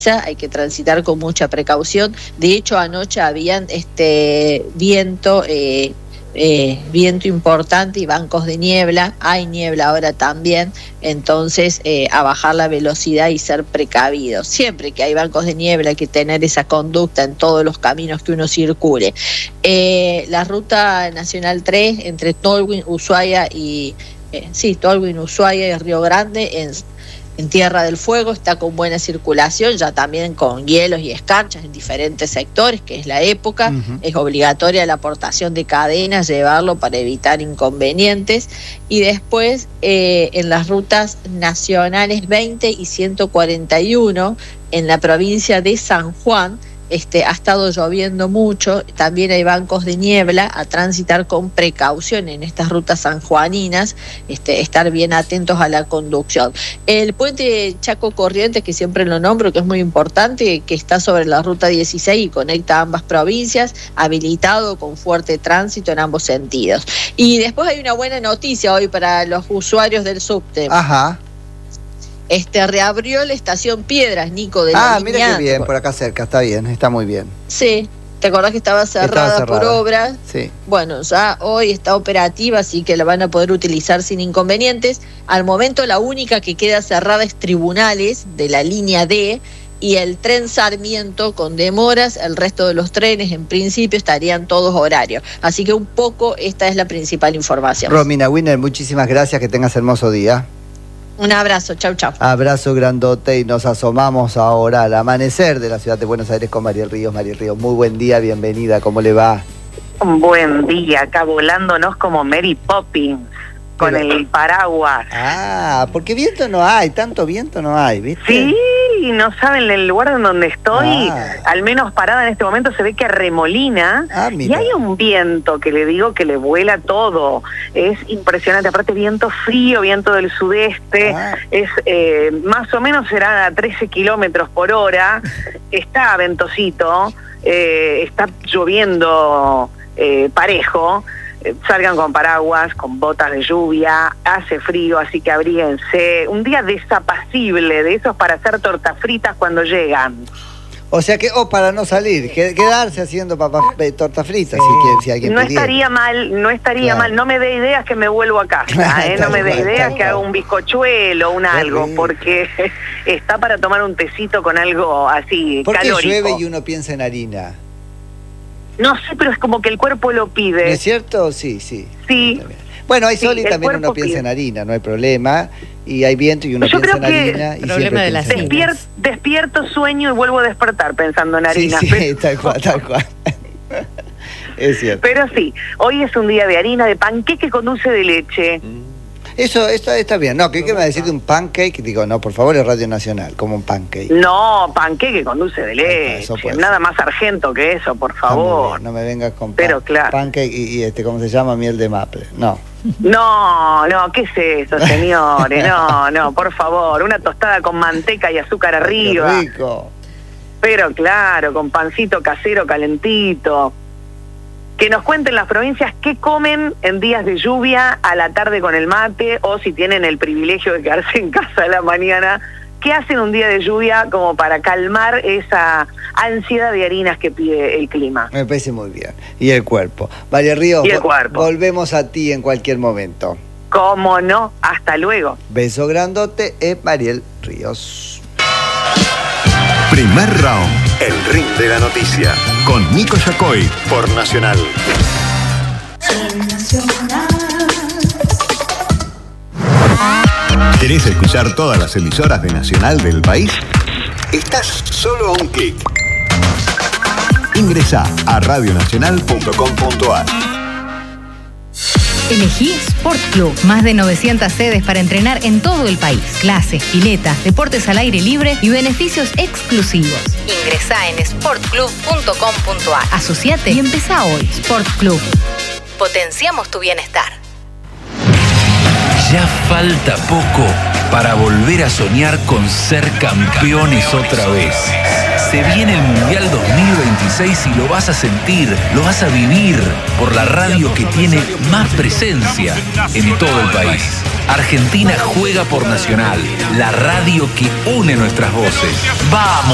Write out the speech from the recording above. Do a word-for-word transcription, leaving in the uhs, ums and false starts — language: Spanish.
hay que transitar con mucha precaución. De hecho, anoche habían este viento, eh, eh, viento importante y bancos de niebla. Hay niebla ahora también, entonces eh, a bajar la velocidad y ser precavidos. Siempre que hay bancos de niebla hay que tener esa conducta en todos los caminos que uno circule. Eh, la ruta Nacional tres entre Tolwyn, Ushuaia y eh, sí, Tolwyn, Ushuaia y Río Grande en En Tierra del Fuego está con buena circulación, ya también con hielos y escarchas en diferentes sectores, que es la época. Uh-huh. Es obligatoria la aportación de cadenas, llevarlo para evitar inconvenientes. Y después eh, en las rutas nacionales veinte y ciento cuarenta y uno, en la provincia de San Juan, Este, ha estado lloviendo mucho, también hay bancos de niebla, a transitar con precaución en estas rutas sanjuaninas, este, estar bien atentos a la conducción. El puente Chaco Corrientes, que siempre lo nombro, que es muy importante, que está sobre la ruta dieciséis y conecta ambas provincias, habilitado con fuerte tránsito en ambos sentidos. Y después hay una buena noticia hoy para los usuarios del subte. Ajá. Este, reabrió la estación Piedras, Nico, de la Ah, línea. mira qué bien, por acá cerca, está bien, está muy bien. Sí, ¿te acordás que estaba cerrada, estaba cerrada por obras? Sí. Bueno, ya hoy está operativa, así que la van a poder utilizar sin inconvenientes. Al momento la única que queda cerrada es Tribunales, de la línea D, y el tren Sarmiento con demoras. El resto de los trenes en principio estarían todos horarios. Así que un poco esta es la principal información. Romina Winner, muchísimas gracias, que tengas hermoso día. Un abrazo, chau, chau. Abrazo grandote y nos asomamos ahora al amanecer de la ciudad de Buenos Aires con Mariel Ríos. Mariel Ríos, muy buen día, bienvenida, ¿cómo le va? Un buen día, acá volándonos como Mary Poppins, con Pero... el paraguas. Ah, porque viento no hay, tanto viento no hay, ¿viste? Sí, no saben, el lugar en donde estoy, ah. al menos parada en este momento, se ve que arremolina, ah, y hay un viento que le digo que le vuela todo. Es impresionante, aparte viento frío, viento del sudeste, ah. es eh, más o menos será a trece kilómetros por hora, está ventosito, eh, está lloviendo eh, parejo. Salgan con paraguas, con botas de lluvia, hace frío, así que abríguense. Un día desapacible, de esos para hacer tortas fritas cuando llegan. O sea que, o oh, para no salir, quedarse haciendo papas, tortas fritas, sí. si, si alguien No pidiera. estaría mal, no estaría claro. mal, no me dé ideas que me vuelvo a casa, claro, ¿eh? No me dé ideas que haga un bizcochuelo, un algo, porque está para tomar un tecito con algo así, ¿Por qué calórico. llueve y uno piensa en harina? No sé, pero es como que el cuerpo lo pide. ¿No es cierto? Sí, sí. Sí. Bueno, hay sol sí, y también uno piensa pide. en harina, no hay problema. Y hay viento y uno Yo piensa en creo harina. Y problema de las Despier despierto, sueño y vuelvo a despertar pensando en harina. Sí, sí, pero... tal cual, tal cual. Es cierto. Pero sí, hoy es un día de harina, de panqueque con dulce de leche. Mm. Eso está, está bien. No, ¿qué, qué me va a decir de un pancake? Digo, no, por favor, es Radio Nacional, como un pancake. No, panqueque con dulce de leche. Nada más argento que eso, por favor. No, no me vengas con Pero pan, claro. pancake y, y este, ¿cómo se llama? Miel de maple. No. No, no, ¿qué es eso, señores? No, no, por favor. Una tostada con manteca y azúcar arriba. Qué rico. Pero claro, con pancito casero calentito. Que nos cuenten las provincias qué comen en días de lluvia, a la tarde con el mate, o si tienen el privilegio de quedarse en casa a la mañana, qué hacen un día de lluvia como para calmar esa ansiedad de harinas que pide el clima. Me parece muy bien. Y el cuerpo. Mariel Ríos, y el cuerpo. Volvemos a ti en cualquier momento. ¿Cómo no? Hasta luego. Beso grandote, es Mariel Ríos. Primer round. El ring de la noticia. Con Nico Yacoy. Por Nacional. ¿Querés escuchar todas las emisoras de Nacional del país? Estás solo a un clic. Ingresá a radio nacional punto com punto a r. Elegí Sport Club. Más de novecientas sedes para entrenar en todo el país. Clases, piletas, deportes al aire libre y beneficios exclusivos. Ingresá en sport club punto com punto a r. Asociate y empezá hoy. Sport Club. Potenciamos tu bienestar. Ya falta poco para volver a soñar con ser campeones otra vez. Se viene el Mundial dos mil veintiséis y lo vas a sentir, lo vas a vivir por la radio que tiene más presencia en todo el país. Argentina juega por Nacional, la radio que une nuestras voces. ¡Vamos!